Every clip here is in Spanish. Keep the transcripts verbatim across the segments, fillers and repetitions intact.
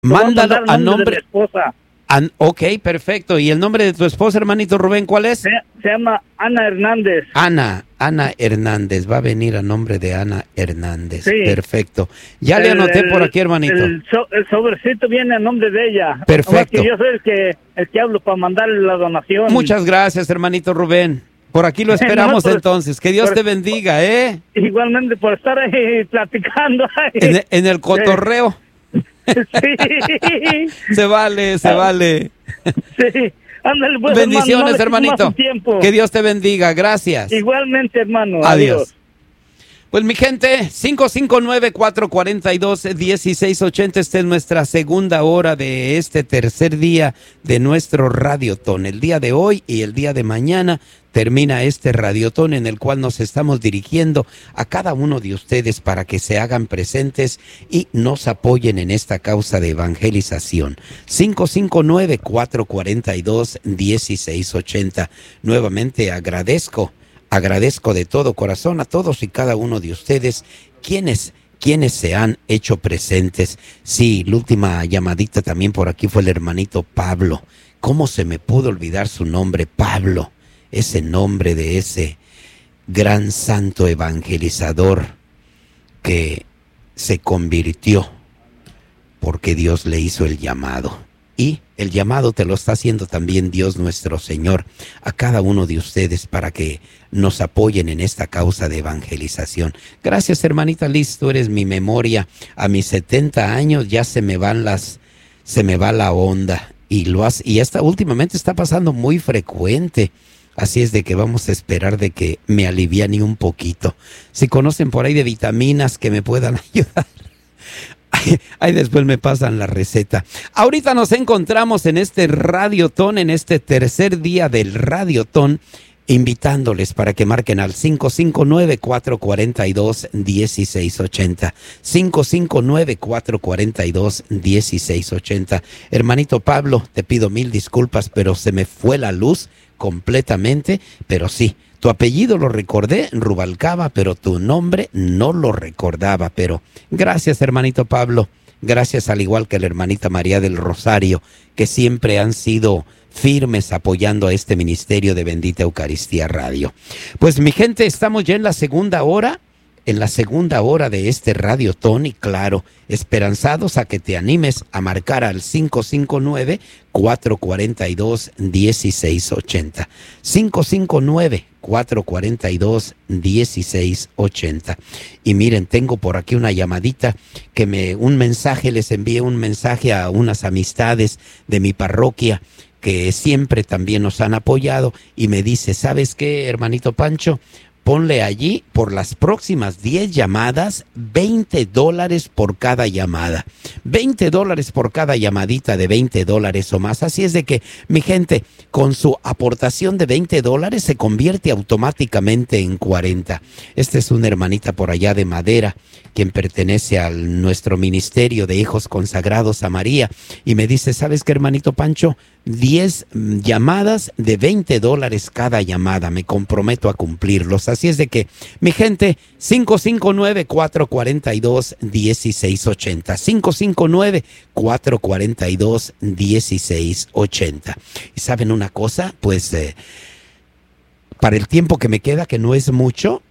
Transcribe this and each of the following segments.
Mándalo a nombre de mi esposa. An, ok, perfecto. ¿Y el nombre de tu esposa, hermanito Rubén, cuál es? Se, se llama Ana Hernández. Ana, Ana Hernández. Va a venir a nombre de Ana Hernández. Sí. Perfecto. Ya el, le anoté el, por aquí, hermanito. El, so, el sobrecito viene a nombre de ella. Perfecto. Que yo soy el que, el que hablo para mandarle la donación. Muchas gracias, hermanito Rubén. Por aquí lo esperamos no, por, entonces. Que Dios por, te bendiga, ¿eh? Igualmente por estar ahí platicando. Ahí. En, en el cotorreo. Sí. Se vale, se vale. Sí. Ándale, pues, bendiciones, hermano, no hermanito. Que Dios te bendiga. Gracias. Igualmente, hermano. Adiós. Adiós. Pues mi gente, cinco cinco nueve, cuatro cuatro dos, uno seis ocho cero, esta es nuestra segunda hora de este tercer día de nuestro Radiotón. El día de hoy y el día de mañana termina este Radiotón en el cual nos estamos dirigiendo a cada uno de ustedes para que se hagan presentes y nos apoyen en esta causa de evangelización. cinco cinco nueve, cuatro cuatro dos, uno seis ocho cero. Nuevamente agradezco. Agradezco de todo corazón a todos y cada uno de ustedes quienes, quienes se han hecho presentes. Sí, la última llamadita también por aquí fue el hermanito Pablo. ¿Cómo se me pudo olvidar su nombre? Pablo, ese nombre de ese gran santo evangelizador que se convirtió porque Dios le hizo el llamado. Y el llamado te lo está haciendo también Dios nuestro Señor a cada uno de ustedes para que nos apoyen en esta causa de evangelización. Gracias, hermanita Liz, tú eres mi memoria. A mis setenta años ya se me van las, se me va la onda y lo has, y esta últimamente está pasando muy frecuente. Así es de que vamos a esperar de que me aliviane un poquito. Si conocen por ahí de vitaminas que me puedan ayudar. Ahí después me pasan la receta. Ahorita nos encontramos en este Radiotón, en este tercer día del Radiotón, invitándoles para que marquen al cinco cinco nueve, cuatro cuatro dos, uno seis ocho cero. cinco cinco nueve, cuatro cuatro dos, uno seis ocho cero. Hermanito Pablo, te pido mil disculpas, pero se me fue la luz completamente, pero sí. Tu apellido lo recordé, Rubalcaba, pero tu nombre no lo recordaba. Pero gracias, hermanito Pablo. Gracias, al igual que la hermanita María del Rosario, que siempre han sido firmes apoyando a este ministerio de Bendita Eucaristía Radio. Pues mi gente, estamos ya en la segunda hora, en la segunda hora de este Radiotón y claro, esperanzados a que te animes a marcar al cinco cinco nueve, cuatro cuatro dos, uno seis ocho cero. cinco cinco nueve, cuatro cuatro dos, uno seis ocho cero. Y miren, tengo por aquí una llamadita que me, un mensaje, les envié un mensaje a unas amistades de mi parroquia que siempre también nos han apoyado y me dice, ¿sabes qué, hermanito Pancho? Ponle allí por las próximas diez llamadas, veinte dólares por cada llamada. veinte dólares por cada llamadita de veinte dólares o más. Así es de que, mi gente, con su aportación de veinte dólares se convierte automáticamente en cuarenta. Esta es una hermanita por allá de Madera, quien pertenece a nuestro ministerio de hijos consagrados a María. Y me dice, ¿sabes qué, hermanito Pancho? diez llamadas de veinte dólares cada llamada. Me comprometo a cumplirlos. Así es de que, mi gente, cinco cinco nueve, cuatro cuatro dos, uno seis ocho cero. cinco cinco nueve, cuatro cuatro dos, uno seis ocho cero. ¿Y saben una cosa? Pues, eh, para el tiempo que me queda, que no es mucho,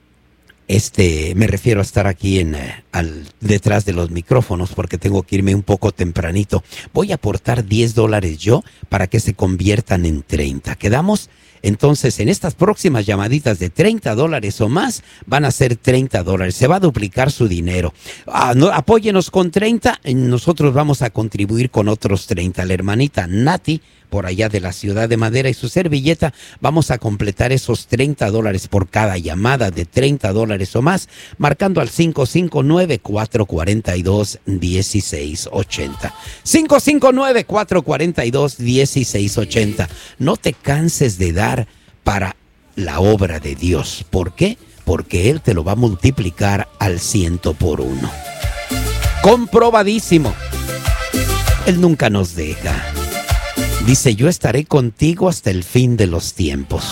Este, me refiero a estar aquí en, eh, al, detrás de los micrófonos porque tengo que irme un poco tempranito. Voy a aportar diez dólares yo para que se conviertan en treinta. ¿Quedamos? Entonces, en estas próximas llamaditas de treinta dólares o más, van a ser treinta dólares. Se va a duplicar su dinero. Ah, no, apóyenos con treinta, nosotros vamos a contribuir con otros treinta. La hermanita Nati, por allá de la ciudad de Madera, y su servilleta, vamos a completar esos treinta dólares por cada llamada de treinta dólares o más, marcando al cinco cinco nueve, cuatro cuatro dos, uno seis ocho cero. cinco cinco nueve, cuatro cuatro dos, uno seis ocho cero. No te canses de dar para la obra de Dios. ¿Por qué? Porque Él te lo va a multiplicar al ciento por uno. Comprobadísimo. Él nunca nos deja. Dice, yo estaré contigo hasta el fin de los tiempos.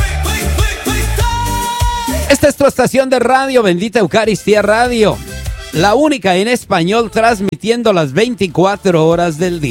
Esta es tu estación de radio, Bendita Eucaristía Radio. la única en español transmitiendo las veinticuatro horas del día.